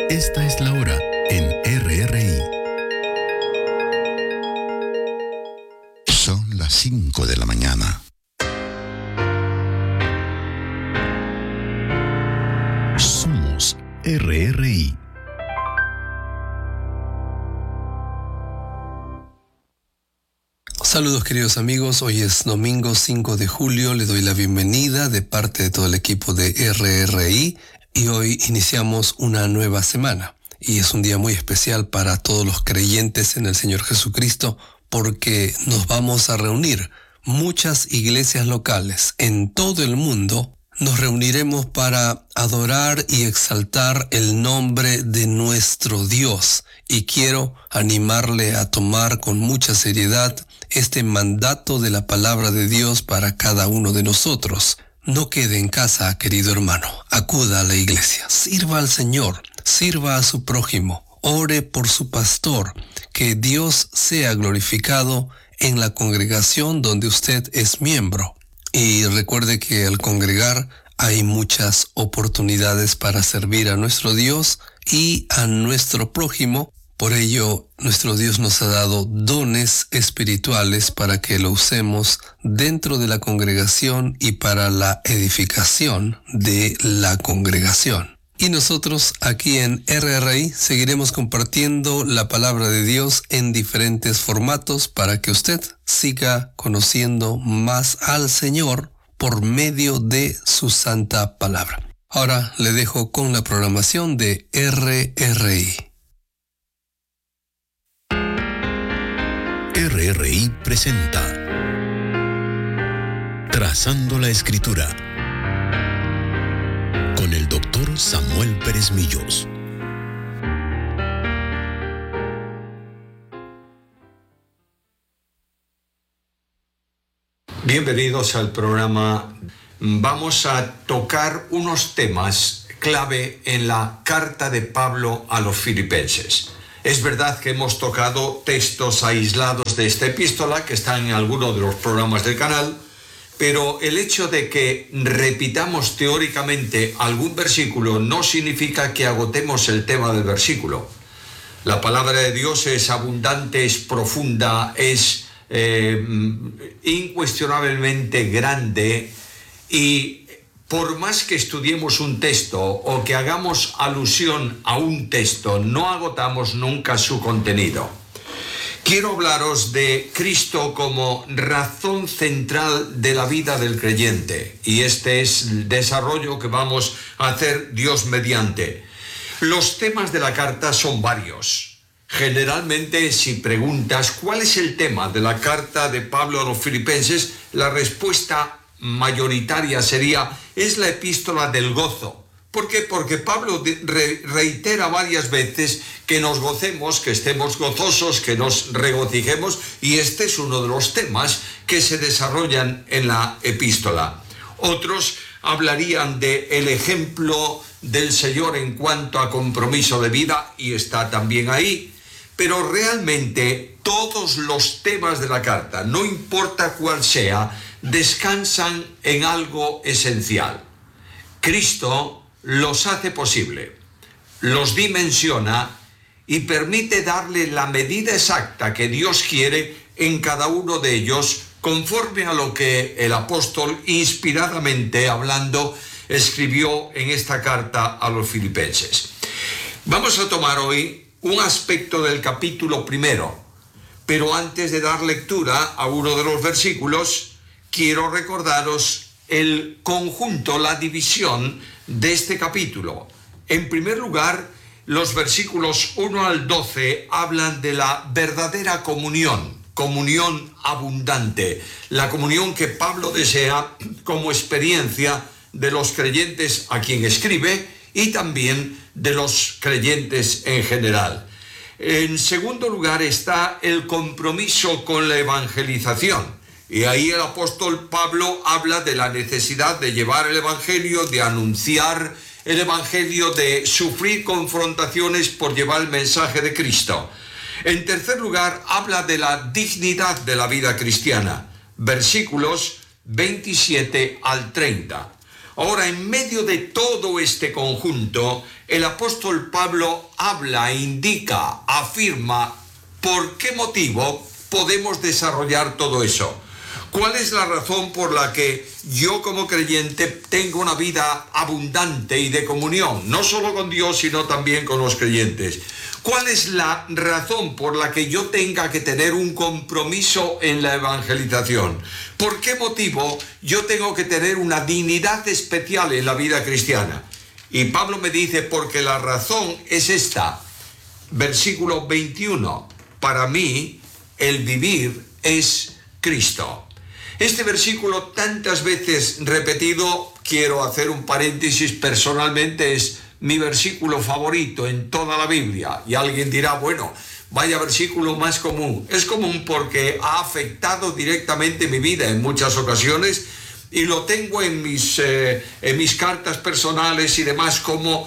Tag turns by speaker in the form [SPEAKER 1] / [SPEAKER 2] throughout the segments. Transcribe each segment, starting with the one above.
[SPEAKER 1] Esta es la hora en RRI. Son las 5 de la mañana. Somos RRI.
[SPEAKER 2] Saludos queridos amigos, hoy es domingo 5 de julio, le doy la bienvenida de parte de todo el equipo de RRI y hoy iniciamos una nueva semana y es un día muy especial para todos los creyentes en el Señor Jesucristo porque nos vamos a reunir. Muchas iglesias locales en todo el mundo nos reuniremos para adorar y exaltar el nombre de nuestro Dios y quiero animarle a tomar con mucha seriedad este mandato de la palabra de Dios para cada uno de nosotros. No quede en casa, querido hermano, acuda a la iglesia, sirva al Señor, sirva a su prójimo, ore por su pastor, que Dios sea glorificado en la congregación donde usted es miembro. Y recuerde que al congregar hay muchas oportunidades para servir a nuestro Dios y a nuestro prójimo. Por ello, nuestro Dios nos ha dado dones espirituales para que lo usemos dentro de la congregación y para la edificación de la congregación. Y nosotros aquí en RRI seguiremos compartiendo la palabra de Dios en diferentes formatos para que usted siga conociendo más al Señor por medio de su santa palabra. Ahora le dejo con la programación de RRI.
[SPEAKER 1] RRI presenta Trazando la Escritura con el Dr. Samuel Pérez Millos.
[SPEAKER 3] Bienvenidos al programa. Vamos a tocar unos temas clave en la carta de Pablo a los Filipenses. Es verdad que hemos tocado textos aislados de esta epístola que están en alguno de los programas del canal, pero el hecho de que repitamos teóricamente algún versículo no significa que agotemos el tema del versículo. La palabra de Dios es abundante, es profunda, es incuestionablemente grande y por más que estudiemos un texto o que hagamos alusión a un texto, no agotamos nunca su contenido. Quiero hablaros de Cristo como razón central de la vida del creyente y este es el desarrollo que vamos a hacer Dios mediante. Los temas de la carta son varios. Generalmente, si preguntas ¿cuál es el tema de la carta de Pablo a los Filipenses?, la respuesta mayoritaria sería es la epístola del gozo. ¿Por qué? Porque Pablo reitera varias veces que nos gocemos, que estemos gozosos, que nos regocijemos, y este es uno de los temas que se desarrollan en la epístola. Otros hablarían del ejemplo del Señor en cuanto a compromiso de vida, y está también ahí. Pero realmente todos los temas de la carta, no importa cuál sea, descansan en algo esencial. Cristo los hace posible, los dimensiona y permite darle la medida exacta que Dios quiere en cada uno de ellos, conforme a lo que el apóstol, inspiradamente hablando, escribió en esta carta a los Filipenses. Vamos a tomar hoy un aspecto del capítulo primero, pero antes de dar lectura a uno de los versículos, quiero recordaros el conjunto, la división de este capítulo. En primer lugar, los versículos 1 al 12 hablan de la verdadera comunión, comunión abundante, la comunión que Pablo desea como experiencia de los creyentes a quien escribe y también de los creyentes en general. En segundo lugar está el compromiso con la evangelización. Y ahí el apóstol Pablo habla de la necesidad de llevar el evangelio, de anunciar el evangelio, de sufrir confrontaciones por llevar el mensaje de Cristo. En tercer lugar, habla de la dignidad de la vida cristiana. Versículos 27 al 30. Ahora, en medio de todo este conjunto, el apóstol Pablo habla, indica, afirma por qué motivo podemos desarrollar todo eso. ¿Cuál es la razón por la que yo como creyente tengo una vida abundante y de comunión? No solo con Dios, sino también con los creyentes. ¿Cuál es la razón por la que yo tenga que tener un compromiso en la evangelización? ¿Por qué motivo yo tengo que tener una dignidad especial en la vida cristiana? Y Pablo me dice, porque la razón es esta. Versículo 21. Para mí, el vivir es Cristo. Este versículo tantas veces repetido, quiero hacer un paréntesis, personalmente es mi versículo favorito en toda la Biblia. Y alguien dirá, bueno, vaya versículo más común. Es común porque ha afectado directamente mi vida en muchas ocasiones y lo tengo en mis cartas personales y demás como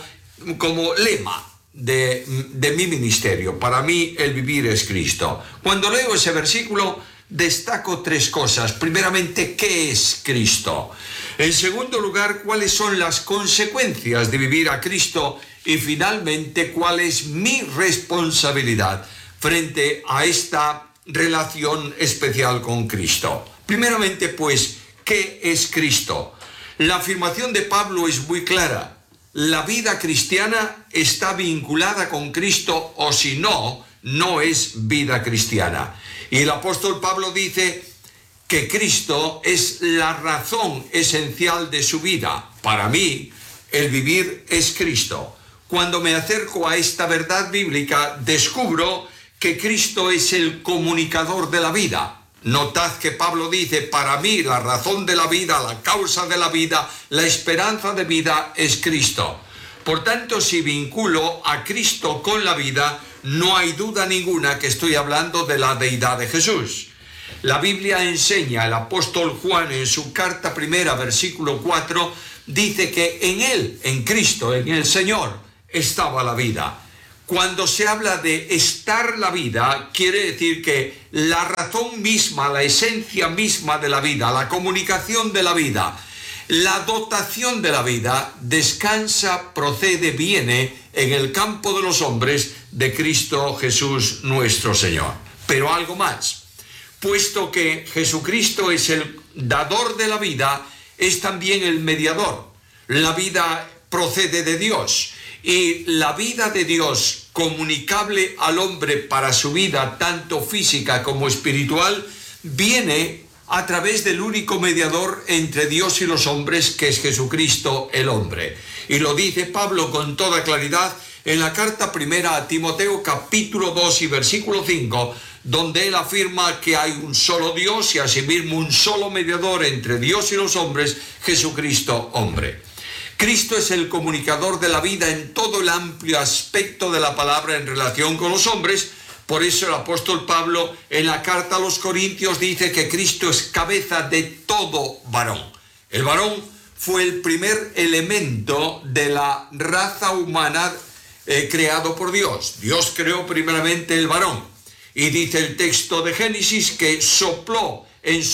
[SPEAKER 3] lema de mi ministerio. Para mí el vivir es Cristo. Cuando leo ese versículo, destaco tres cosas. Primeramente, ¿qué es Cristo? En segundo lugar, ¿cuáles son las consecuencias de vivir a Cristo? Y finalmente, ¿cuál es mi responsabilidad frente a esta relación especial con Cristo? Primeramente, pues, ¿qué es Cristo? La afirmación de Pablo es muy clara. La vida cristiana está vinculada con Cristo, o si no, no es vida cristiana. Y el apóstol Pablo dice que Cristo es la razón esencial de su vida. Para mí, el vivir es Cristo. Cuando me acerco a esta verdad bíblica, descubro que Cristo es el comunicador de la vida. Notad que Pablo dice, para mí la razón de la vida, la causa de la vida, la esperanza de vida es Cristo. Por tanto, si vinculo a Cristo con la vida, no hay duda ninguna que estoy hablando de la deidad de Jesús. La Biblia enseña, el apóstol Juan en su carta primera, versículo 4, dice que en Él, en Cristo, en el Señor, estaba la vida. Cuando se habla de estar la vida, quiere decir que la razón misma, la esencia misma de la vida, la comunicación de la vida, la dotación de la vida, descansa, procede, viene en el campo de los hombres de Cristo Jesús nuestro Señor. Pero algo más, puesto que Jesucristo es el dador de la vida, es también el mediador. La vida procede de Dios y la vida de Dios comunicable al hombre para su vida, tanto física como espiritual, viene a través del único mediador entre Dios y los hombres, que es Jesucristo el hombre. Y lo dice Pablo con toda claridad en la carta primera a Timoteo, capítulo 2 y versículo 5, donde él afirma que hay un solo Dios y asimismo un solo mediador entre Dios y los hombres, Jesucristo hombre. Cristo es el comunicador de la vida en todo el amplio aspecto de la palabra en relación con los hombres. Por eso el apóstol Pablo en la carta a los Corintios dice que Cristo es cabeza de todo varón. El varón fue el primer elemento de la raza humana creado por Dios. Dios creó primeramente el varón. Y dice el texto de Génesis que sopló en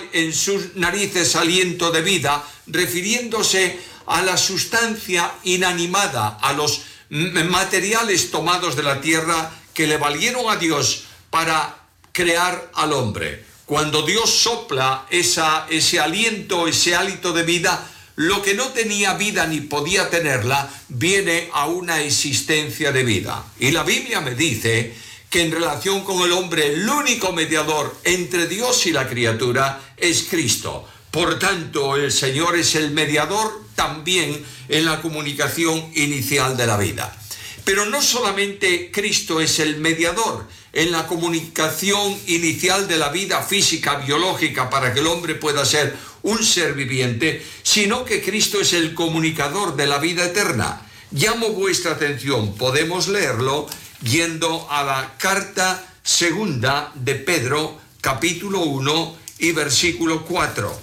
[SPEAKER 3] sus narices aliento de vida, refiriéndose a la sustancia inanimada, a los materiales tomados de la tierra que le valieron a Dios para crear al hombre. Cuando Dios sopla ese aliento, ese hálito de vida, lo que no tenía vida ni podía tenerla, viene a una existencia de vida. Y la Biblia me dice que en relación con el hombre, el único mediador entre Dios y la criatura es Cristo. Por tanto, el Señor es el mediador también en la comunicación inicial de la vida. Pero no solamente Cristo es el mediador en la comunicación inicial de la vida física, biológica, para que el hombre pueda ser un ser viviente, sino que Cristo es el comunicador de la vida eterna. Llamo vuestra atención, podemos leerlo yendo a la carta segunda de Pedro, capítulo 1 y versículo 4.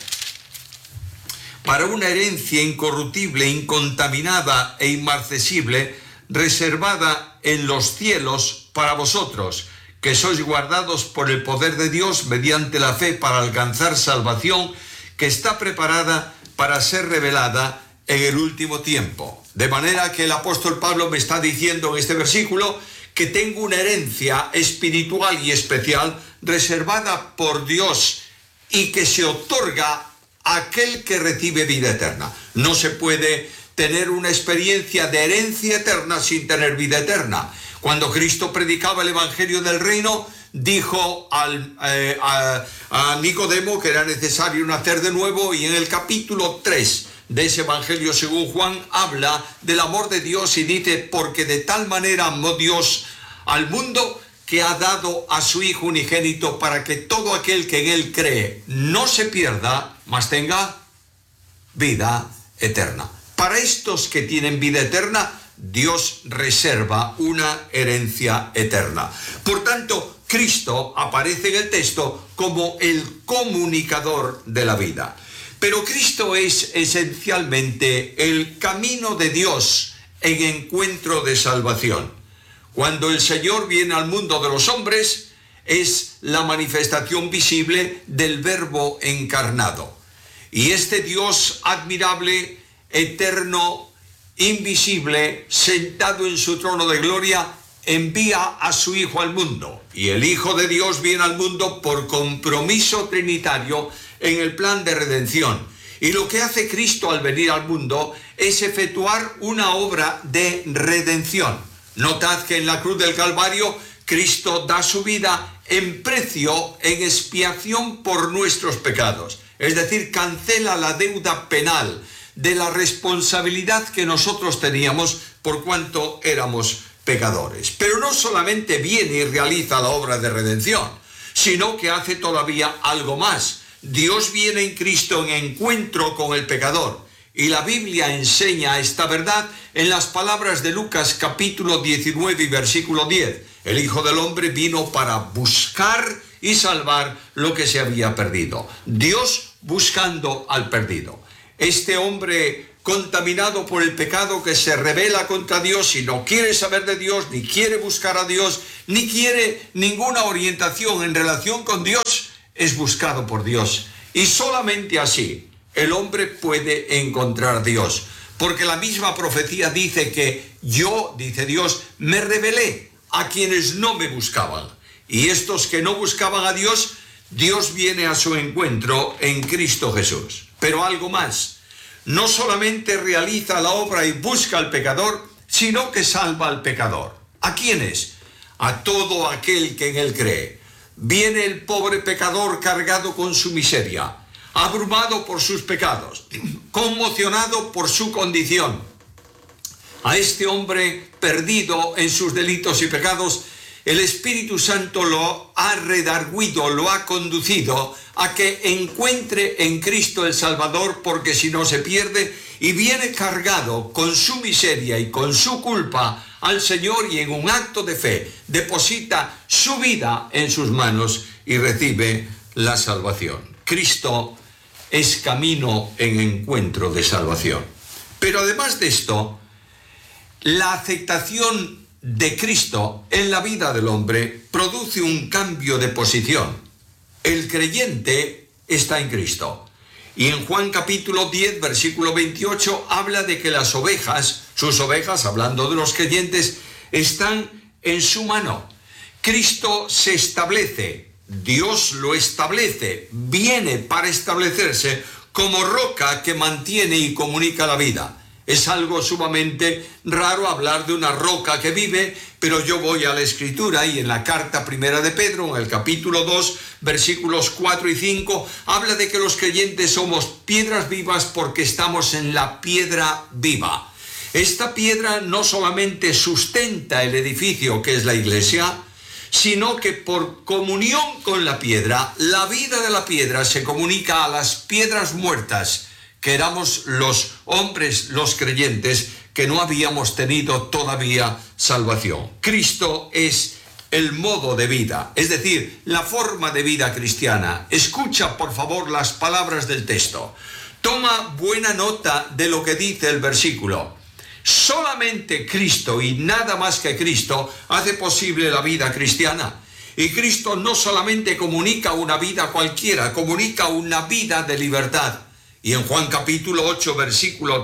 [SPEAKER 3] Para una herencia incorruptible, incontaminada e inmarcesible, reservada en los cielos para vosotros, que sois guardados por el poder de Dios mediante la fe para alcanzar salvación, que está preparada para ser revelada en el último tiempo. De manera que el apóstol Pablo me está diciendo en este versículo que tengo una herencia espiritual y especial reservada por Dios y que se otorga a aquel que recibe vida eterna. No se puede tener una experiencia de herencia eterna sin tener vida eterna. Cuando Cristo predicaba el Evangelio del Reino, dijo a Nicodemo que era necesario nacer de nuevo, y en el capítulo 3 de ese Evangelio según Juan habla del amor de Dios y dice: porque de tal manera amó Dios al mundo que ha dado a su Hijo unigénito, para que todo aquel que en él cree no se pierda, mas tenga vida eterna. Para estos que tienen vida eterna, Dios reserva una herencia eterna. Por tanto, Cristo aparece en el texto como el comunicador de la vida. Pero Cristo es esencialmente el camino de Dios en encuentro de salvación. Cuando el Señor viene al mundo de los hombres, es la manifestación visible del Verbo encarnado. Y este Dios admirable, eterno, invisible, sentado en su trono de gloria, envía a su Hijo al mundo. Y el Hijo de Dios viene al mundo por compromiso trinitario en el plan de redención. Y lo que hace Cristo al venir al mundo es efectuar una obra de redención. Notad que en la cruz del Calvario Cristo da su vida en precio, en expiación por nuestros pecados. Es decir, cancela la deuda penal de la responsabilidad que nosotros teníamos por cuanto éramos pecadores. Pero no solamente viene y realiza la obra de redención, sino que hace todavía algo más. Dios viene en Cristo en encuentro con el pecador. Y la Biblia enseña esta verdad en las palabras de Lucas capítulo 19 y versículo 10. El Hijo del Hombre vino para buscar y salvar lo que se había perdido. Dios buscando al perdido. Este hombre contaminado por el pecado que se rebela contra Dios y no quiere saber de Dios, ni quiere buscar a Dios, ni quiere ninguna orientación en relación con Dios, es buscado por Dios. Y solamente así el hombre puede encontrar a Dios. Porque la misma profecía dice que yo, dice Dios, me rebelé a quienes no me buscaban. Y estos que no buscaban a Dios, Dios viene a su encuentro en Cristo Jesús. Pero algo más. No solamente realiza la obra y busca al pecador, sino que salva al pecador. ¿A quiénes? A todo aquel que en él cree. Viene el pobre pecador cargado con su miseria, abrumado por sus pecados, conmocionado por su condición. A este hombre perdido en sus delitos y pecados, el Espíritu Santo lo ha redarguido, lo ha conducido a que encuentre en Cristo el Salvador, porque si no se pierde, y viene cargado con su miseria y con su culpa al Señor, y en un acto de fe deposita su vida en sus manos y recibe la salvación. Cristo es camino en encuentro de salvación. Pero además de esto, la aceptación de Cristo en la vida del hombre produce un cambio de posición. El creyente está en Cristo. Y en Juan capítulo 10, versículo 28, habla de que las ovejas, sus ovejas, hablando de los creyentes, están en su mano. Cristo se establece, Dios lo establece, viene para establecerse como roca que mantiene y comunica la vida. Es algo sumamente raro hablar de una roca que vive, pero yo voy a la Escritura y en la carta primera de Pedro, en el capítulo 2, versículos 4 y 5, habla de que los creyentes somos piedras vivas porque estamos en la piedra viva. Esta piedra no solamente sustenta el edificio que es la iglesia, sino que por comunión con la piedra, la vida de la piedra se comunica a las piedras muertas, que éramos los hombres, los creyentes, que no habíamos tenido todavía salvación. Cristo es el modo de vida, es decir, la forma de vida cristiana. Escucha, por favor, las palabras del texto. Toma buena nota de lo que dice el versículo. Solamente Cristo y nada más que Cristo hace posible la vida cristiana. Y Cristo no solamente comunica una vida cualquiera, comunica una vida de libertad. Y en Juan capítulo 8, versículo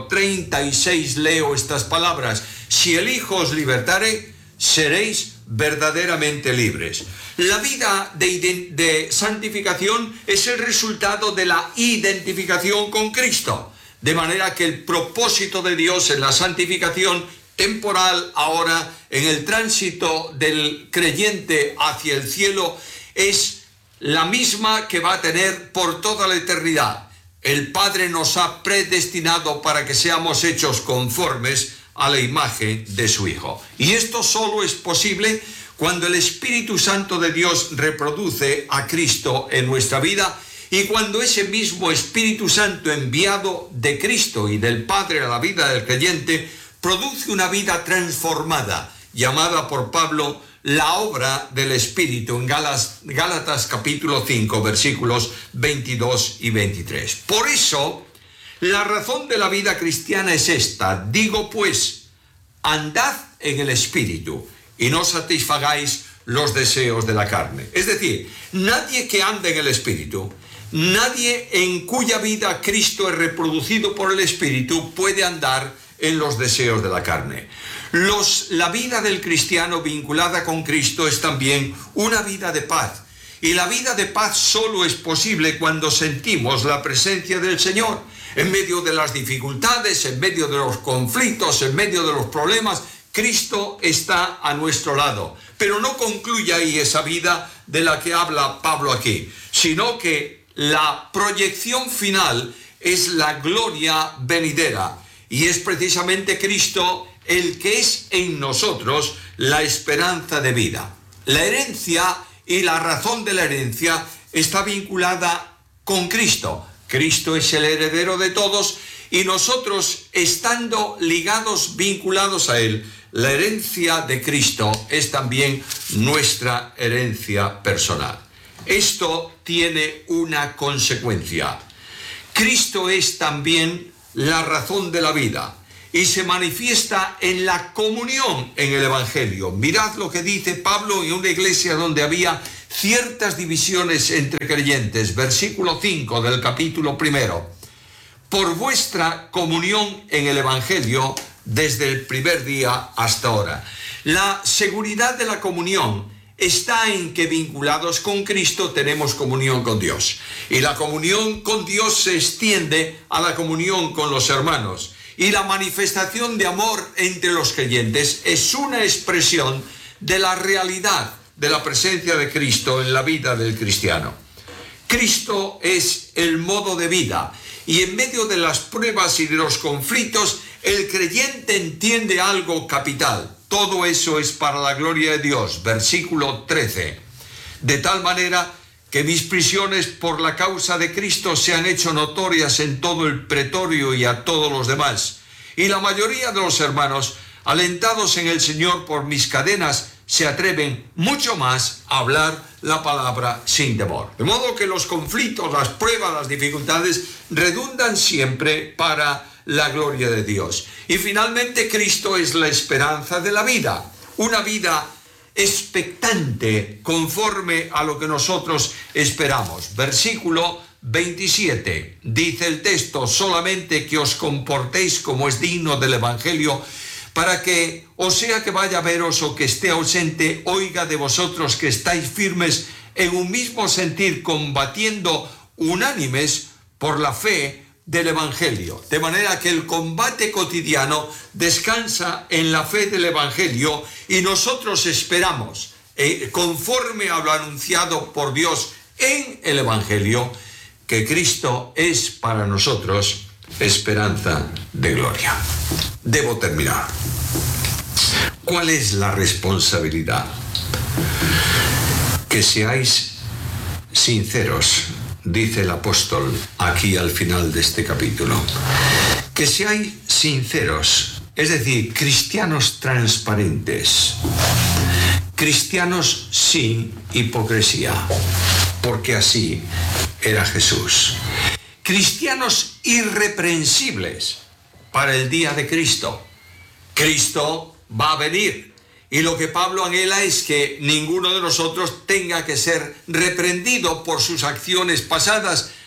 [SPEAKER 3] 36 leo estas palabras: si el Hijo os libertare, seréis verdaderamente libres. La vida de santificación es el resultado de la identificación con Cristo, de manera que el propósito de Dios en la santificación temporal, ahora en el tránsito del creyente hacia el cielo, es la misma que va a tener por toda la eternidad. El Padre nos ha predestinado para que seamos hechos conformes a la imagen de su Hijo. Y esto solo es posible cuando el Espíritu Santo de Dios reproduce a Cristo en nuestra vida, y cuando ese mismo Espíritu Santo enviado de Cristo y del Padre a la vida del creyente produce una vida transformada, llamada por Pablo la obra del Espíritu, en Gálatas capítulo 5, versículos 22 y 23. Por eso, la razón de la vida cristiana es esta: digo pues, andad en el Espíritu, y no satisfagáis los deseos de la carne. Es decir, nadie que ande en el Espíritu, nadie en cuya vida Cristo es reproducido por el Espíritu, puede andar en los deseos de la carne. La vida del cristiano vinculada con Cristo es también una vida de paz. Y la vida de paz solo es posible cuando sentimos la presencia del Señor. En medio de las dificultades, en medio de los conflictos, en medio de los problemas, Cristo está a nuestro lado. Pero no concluye ahí esa vida de la que habla Pablo aquí, sino que la proyección final es la gloria venidera. Y es precisamente Cristo el que es en nosotros la esperanza de vida. La herencia y la razón de la herencia está vinculada con Cristo. Cristo es el heredero de todos, y nosotros, estando ligados, vinculados a Él, la herencia de Cristo es también nuestra herencia personal. Esto tiene una consecuencia. Cristo es también la razón de la vida y se manifiesta en la comunión en el Evangelio. Mirad lo que dice Pablo en una iglesia donde había ciertas divisiones entre creyentes. Versículo 5 del capítulo 1. Por vuestra comunión en el Evangelio desde el primer día hasta ahora. La seguridad de la comunión está en que, vinculados con Cristo, tenemos comunión con Dios. Y la comunión con Dios se extiende a la comunión con los hermanos. Y la manifestación de amor entre los creyentes es una expresión de la realidad de la presencia de Cristo en la vida del cristiano. Cristo es el modo de vida, y en medio de las pruebas y de los conflictos, el creyente entiende algo capital. Todo eso es para la gloria de Dios. Versículo 13. De tal manera que mis prisiones por la causa de Cristo se han hecho notorias en todo el pretorio y a todos los demás. Y la mayoría de los hermanos, alentados en el Señor por mis cadenas, se atreven mucho más a hablar la palabra sin temor. De modo que los conflictos, las pruebas, las dificultades redundan siempre para la gloria de Dios. Y finalmente, Cristo es la esperanza de la vida, una vida expectante conforme a lo que nosotros esperamos. Versículo 27, dice el texto: solamente que os comportéis como es digno del Evangelio, para que, o sea que vaya a veros o que esté ausente, oiga de vosotros que estáis firmes en un mismo sentir, combatiendo unánimes por la fe del Evangelio. De manera que el combate cotidiano descansa en la fe del Evangelio, y nosotros esperamos, conforme a lo anunciado por Dios en el Evangelio, que Cristo es para nosotros esperanza de gloria. Debo terminar. ¿Cuál es la responsabilidad? Que seáis sinceros, dice el apóstol aquí al final de este capítulo. Que seáis sinceros, es decir, cristianos transparentes, cristianos sin hipocresía, porque así era Jesús. Cristianos irreprensibles para el día de Cristo. Cristo va a venir, y lo que Pablo anhela es que ninguno de nosotros tenga que ser reprendido por sus acciones pasadas,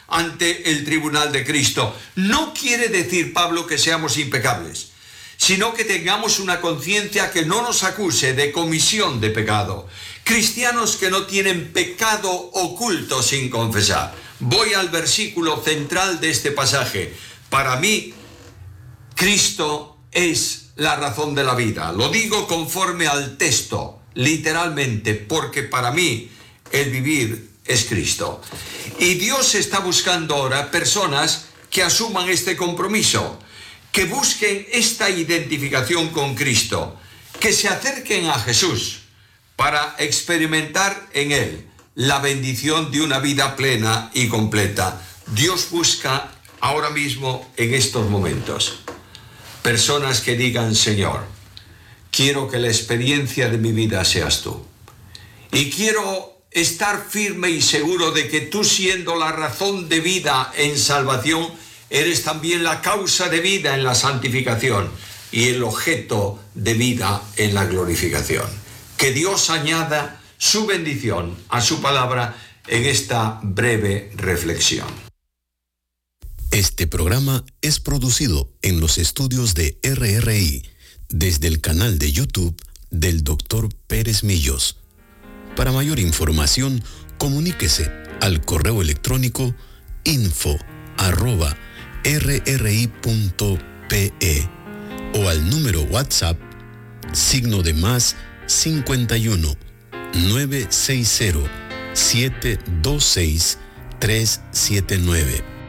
[SPEAKER 3] ante el tribunal de Cristo. No quiere decir, Pablo, que seamos impecables, sino que tengamos una conciencia que no nos acuse de comisión de pecado. Cristianos que no tienen pecado oculto sin confesar. Voy al versículo central de este pasaje. Para mí, Cristo es la razón de la vida. Lo digo conforme al texto, literalmente, porque para mí el vivir es Cristo. Y Dios está buscando ahora personas que asuman este compromiso, que busquen esta identificación con Cristo, que se acerquen a Jesús para experimentar en Él la bendición de una vida plena y completa. Dios busca ahora mismo, en estos momentos, personas que digan: Señor, quiero que la experiencia de mi vida seas tú. Y quiero estar firme y seguro de que tú, siendo la razón de vida en salvación, eres también la causa de vida en la santificación y el objeto de vida en la glorificación. Que Dios añada su bendición a su palabra en esta breve reflexión.
[SPEAKER 1] Este programa es producido en los estudios de RRI desde el canal de YouTube del Dr. Pérez Millos. Para mayor información, comuníquese al correo electrónico info@rri.pe o al número WhatsApp +51 960 726 379.